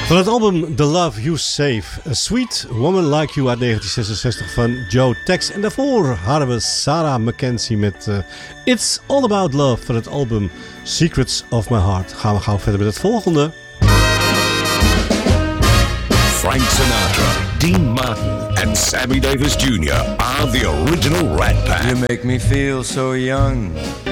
Van het album The Love You Save, A Sweet Woman Like You uit 1966 van Joe Tex. En daarvoor hadden we Sarah Mackenzie met It's All About Love van het album Secrets of My Heart. Gaan we gauw verder met het volgende. Frank Sinatra, Dean Martin and Sammy Davis Jr. are the original Rat Pack. You make me feel so young.